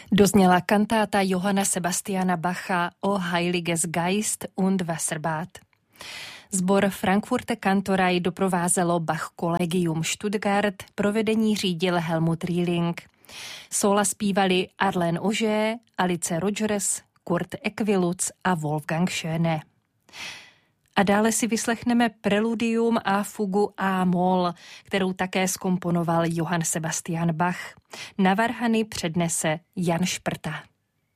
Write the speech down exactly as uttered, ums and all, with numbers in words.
Dozněla kantáta Johanna Sebastiana Bacha O Heiliges Geist und Wasserbad. Sbor Frankfurter Kantorei doprovázelo Bach Collegium Stuttgart, provedení řídil Helmut Rieling. Sóla zpívali Arlene Auger, Alice Rogers, Kurt Equiluz a Wolfgang Schöne. A dále si vyslechneme preludium a fugu A-moll, kterou také zkomponoval Johann Sebastian Bach. Na varhany přednese Jan Šprta.